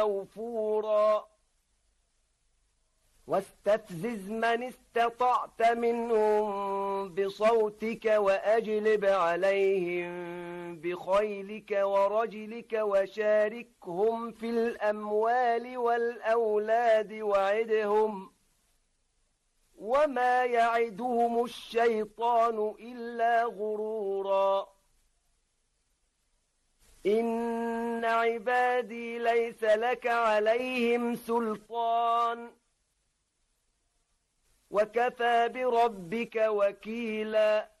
موفورا واستفزز من استطعت منهم بصوتك وأجلب عليهم بخيلك ورجلك وشاركهم في الأموال والأولاد وعدهم وما يعدهم الشيطان إلا غرورا إن عبادي ليس لك عليهم سلطان وكفى بربك وكيلا